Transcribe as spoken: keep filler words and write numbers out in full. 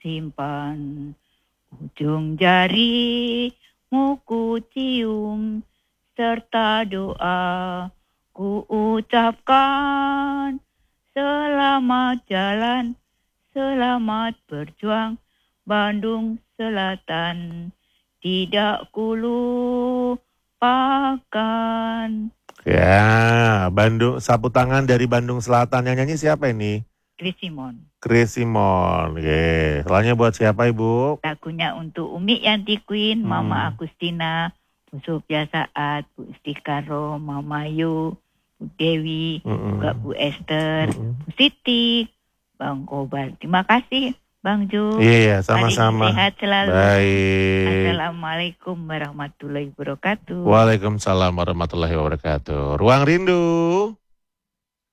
simpan. Ujung jarimu ku cium, serta doa ku ucapkan. Selamat jalan, selamat berjuang, Bandung Selatan, tidak ku lupakan. Ya, Bandung, sapu tangan dari Bandung Selatan. Yang nyanyi siapa ini? Chris Simon. Chris Simon. Oke, soalnya buat siapa Ibu? Lagunya untuk Umi Yanti Queen, Hmm. Mama Agustina, Bu Sofia Saat, Bu Istikaro, Mama Yu, Bu Dewi, Mm-mm. juga Bu Esther, Mm-mm. Bu Siti, Bang Kobar. Terima kasih Bang Ju. Iya, Hari ini sama-sama. sehat selalu. Baik. Assalamualaikum warahmatullahi wabarakatuh. Waalaikumsalam warahmatullahi wabarakatuh. Ruang Rindu.